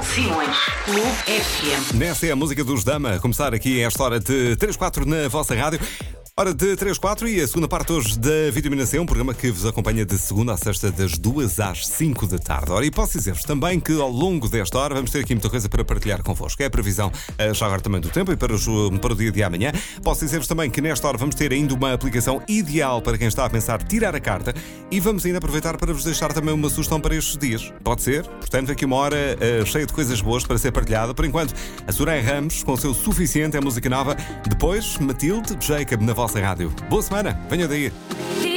Simões, Clube FM. Nesta é a música dos Dama, a começar aqui esta hora de 3-4 na vossa rádio. Hora de 3-4 e a segunda parte hoje da Vitamina C, um programa que vos acompanha de segunda a sexta, das 2 às 5 da tarde. Ora, e posso dizer-vos também que ao longo desta hora vamos ter aqui muita coisa para partilhar convosco. É a previsão já agora também do tempo e para o dia de amanhã. Posso dizer-vos também que nesta hora vamos ter ainda uma aplicação ideal para quem está a pensar tirar a carta e vamos ainda aproveitar para vos deixar também uma sugestão para estes dias. Pode ser? Portanto, aqui uma hora cheia de coisas boas para ser partilhada. Por enquanto, a Soraya Ramos com o seu Suficiente, é música nova. Depois, Matilde, Jacob na vossa rádio. Boa semana, venham daí.